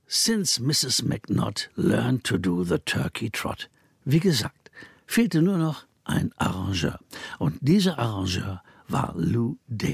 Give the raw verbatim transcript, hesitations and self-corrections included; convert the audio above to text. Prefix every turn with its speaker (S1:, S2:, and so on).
S1: Since Missus McNutt learned to do the turkey trot. Wie gesagt, fehlte nur noch ein Arrangeur. Und dieser Arrangeur war Lou Day.